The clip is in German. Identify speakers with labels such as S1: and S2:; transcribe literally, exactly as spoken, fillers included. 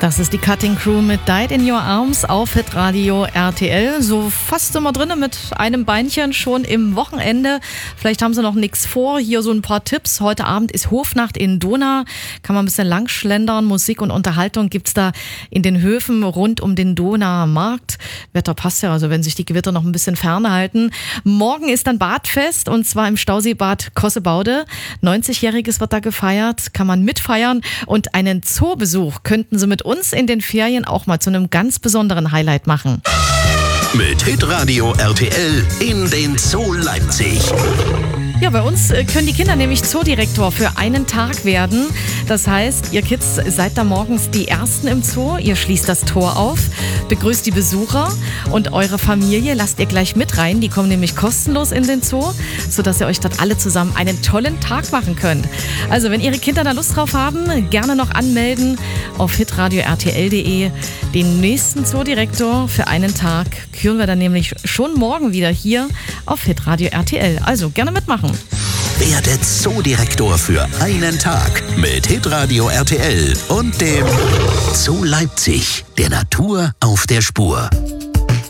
S1: Das ist die Cutting Crew mit Died in Your Arms auf Hitradio R T L. So fast immer drinne mit einem Beinchen schon im Wochenende. Vielleicht haben sie noch nichts vor. Hier so ein paar Tipps. Heute Abend ist Hofnacht in Dohna. Kann man ein bisschen langschlendern. Musik und Unterhaltung gibt's da in den Höfen rund um den Dohner Markt. Wetter passt ja, also wenn sich die Gewitter noch ein bisschen ferne halten. Morgen ist dann Badfest und zwar im Stauseebad Kossebaude. neunzigjähriges wird da gefeiert. Kann man mitfeiern und einen Zoobesuch könnten sie mit uns in den Ferien auch mal zu einem ganz besonderen Highlight machen.
S2: Mit Hitradio R T L in den Zoo Leipzig.
S1: Ja, bei uns können die Kinder nämlich Zoodirektor für einen Tag werden. Das heißt, ihr Kids seid da morgens die Ersten im Zoo. Ihr schließt das Tor auf, begrüßt die Besucher und eure Familie lasst ihr gleich mit rein. Die kommen nämlich kostenlos in den Zoo, sodass ihr euch dort alle zusammen einen tollen Tag machen könnt. Also, wenn Ihre Kinder da Lust drauf haben, gerne noch anmelden auf hitradio R T L punkt de. Den nächsten Zoodirektor für einen Tag küren wir dann nämlich schon morgen wieder hier auf Hitradio R T L. Also gerne mitmachen.
S2: Werde Zoodirektor für einen Tag mit Hitradio R T L und dem Zoo Leipzig, der Natur auf der Spur.